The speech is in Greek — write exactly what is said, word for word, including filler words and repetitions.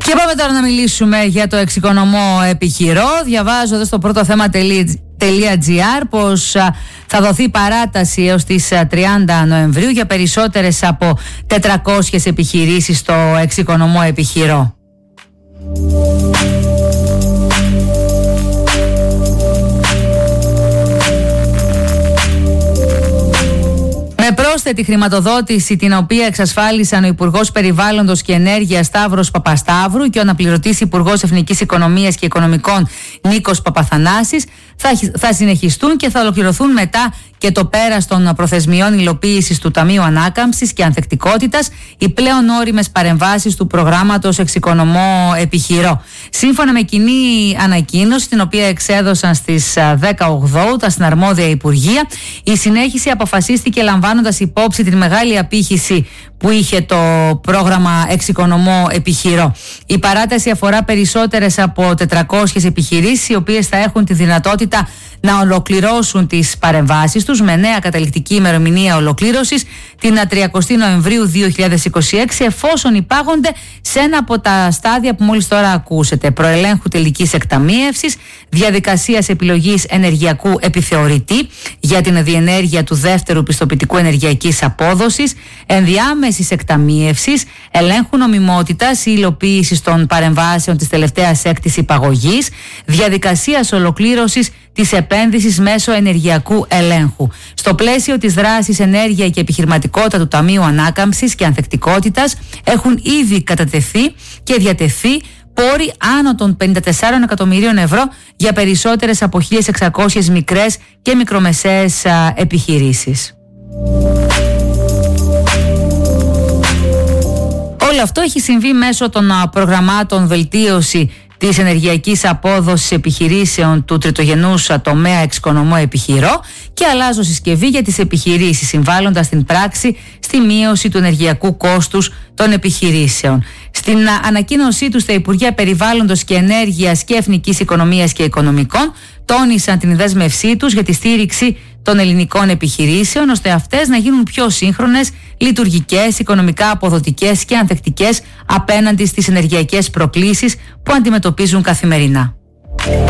Και πάμε τώρα να μιλήσουμε για το εξοικονομώ επιχειρώ. Διαβάζω εδώ στο πρώτο θέμα.gr πως θα δοθεί παράταση έως τις τριάντα Νοεμβρίου για περισσότερες από τετρακόσιες επιχειρήσεις στο εξοικονομώ επιχειρώ. Με πρόσθετη χρηματοδότηση, την οποία εξασφάλισαν ο Υπουργός Περιβάλλοντος και Ενέργειας Σταύρος Παπασταύρου και ο αναπληρωτής Υπουργός Εθνικής Οικονομίας και Οικονομικών Νίκος Παπαθανάσης, θα, θα συνεχιστούν και θα ολοκληρωθούν μετά και το πέρας των προθεσμιών υλοποίησης του Ταμείου Ανάκαμψης και Ανθεκτικότητας οι πλέον όριμες παρεμβάσεις του προγράμματος εξοικονομώ επιχειρώ. Σύμφωνα με κοινή ανακοίνωση, την οποία εξέδωσαν στις δέκα Οκτωβρίου τα συναρμόδια Υπουργεία, η συνέχιση αποφασίστηκε λαμβάνοντας υπόψη την μεγάλη απήχηση που είχε το πρόγραμμα εξοικονομώ επιχειρώ. Η παράταση αφορά περισσότερες από τετρακόσιες επιχειρήσεις, οι οποίες θα έχουν τη δυνατότητα να ολοκληρώσουν τις παρεμβάσεις τους με νέα καταληκτική ημερομηνία ολοκλήρωσης την τριακοστή Νοεμβρίου δύο χιλιάδες είκοσι έξι, εφόσον υπάγονται σε ένα από τα στάδια που μόλις τώρα ακούσετε: προελέγχου τελικής εκταμείευσης, διαδικασίας επιλογής ενεργειακού επιθεωρητή για την διενέργεια του δεύτερου πιστοποιητικού ενεργειακής απόδοσης, ενδιάμεσης εκταμείευσης, ελέγχου νομιμότητας ή υλοποίησης των παρεμβάσεων της τελευταίας έκτης υπαγωγής, διαδικασίας ολοκλήρωσης της επένδυσης μέσω ενεργειακού ελέγχου. Στο πλαίσιο της δράσης ενέργεια και επιχειρηματικότητα του Ταμείου Ανάκαμψης και Ανθεκτικότητας έχουν ήδη κατατεθεί και διατεθεί πόροι άνω των πενήντα τεσσάρων εκατομμυρίων ευρώ για περισσότερες από χίλιες εξακόσιες μικρές και μικρομεσαίες α, επιχειρήσεις. Όλο αυτό έχει συμβεί μέσω των α, προγραμμάτων βελτίωση της ενεργειακής απόδοσης επιχειρήσεων του τριτογενούς τομέα εξοικονομώ επιχειρώ και αλλάζω συσκευή για τις επιχειρήσεις, συμβάλλοντας στην πράξη στη μείωση του ενεργειακού κόστους των επιχειρήσεων. Στην ανακοίνωσή τους, τα Υπουργεία Περιβάλλοντος και Ενέργειας και Εθνικής Οικονομίας και Οικονομικών τόνισαν την δέσμευσή τους για τη στήριξη των ελληνικών επιχειρήσεων, ώστε αυτές να γίνουν πιο σύγχρονες, λειτουργικές, οικονομικά αποδοτικές και ανθεκτικές απέναντι στις ενεργειακές προκλήσεις που αντιμετωπίζουν καθημερινά.